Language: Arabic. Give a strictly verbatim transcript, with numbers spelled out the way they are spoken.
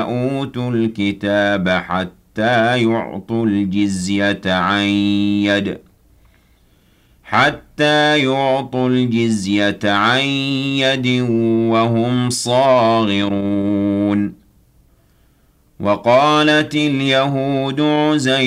أوتوا الكتاب حتى يعطوا الجزية عن يد حتى يعطوا الجزية عن يد وهم صاغرون وقالت اليهود عزير